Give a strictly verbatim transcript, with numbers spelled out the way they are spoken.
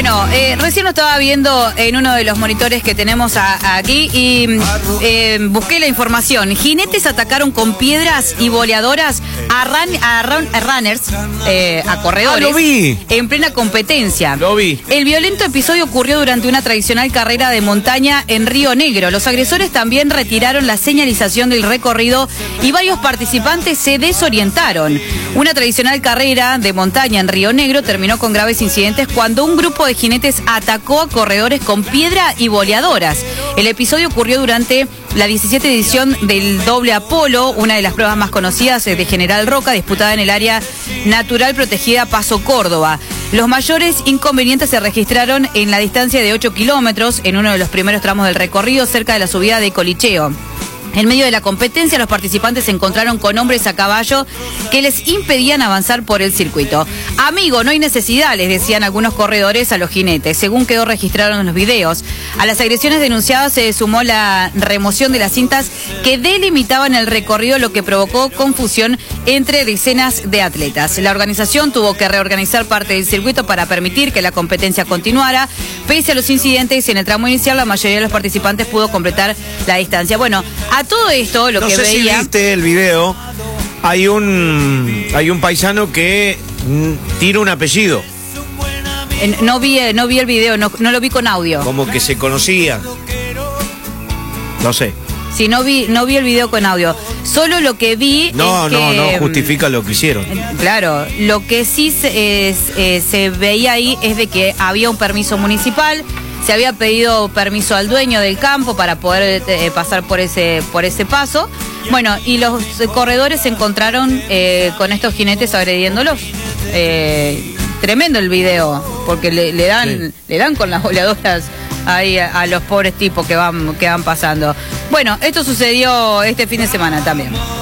Bueno, eh, recién lo estaba viendo en uno de los monitores que tenemos a, a aquí y eh, busqué la información. Jinetes atacaron con piedras y boleadoras a, run, a, run, a runners, eh, a corredores, ah, lo vi. en plena competencia. Lo vi. El violento episodio ocurrió durante una tradicional carrera de montaña en Río Negro. Los agresores también retiraron la señalización del recorrido y varios participantes se desorientaron. Una tradicional carrera de montaña en Río Negro terminó con graves incidentes cuando un grupo de jinetes atacó a corredores con piedra y boleadoras. El episodio ocurrió durante la diecisiete edición del Doble Apolo, una de las pruebas más conocidas de General Roca, disputada en el área natural protegida Paso Córdoba. Los mayores inconvenientes se registraron en la distancia de ocho kilómetros, en uno de los primeros tramos del recorrido, cerca de la subida de Colicheo. En medio de la competencia, los participantes se encontraron con hombres a caballo que les impedían avanzar por el circuito. Amigo, no hay necesidad, les decían algunos corredores a los jinetes, según quedó registrado en los videos. A las agresiones denunciadas se sumó la remoción de las cintas que delimitaban el recorrido, lo que provocó confusión entre decenas de atletas. La organización tuvo que reorganizar parte del circuito para permitir que la competencia continuara. Pese a los incidentes en el tramo inicial, la mayoría de los participantes pudo completar la distancia. Bueno, a todo esto, lo no que sé veía... si viste el video, hay un, hay un paisano que mm, tira un apellido. Eh, No vi, no vi el video, no, no lo vi con audio. Como que se conocía. No sé. Sí, no vi, no vi el video con audio. Solo lo que vi No, es no, que, no justifica lo que hicieron. Claro, lo que sí se, es, eh, se veía ahí es de que había un permiso municipal, se había pedido permiso al dueño del campo para poder eh, pasar por ese, por ese paso. Bueno, y los corredores se encontraron eh, con estos jinetes agrediéndolos. Eh, tremendo el video, porque le, le dan, sí. le dan con las boleadoras ahí a, a los pobres tipos que van, que van pasando. Bueno, esto sucedió este fin de semana también.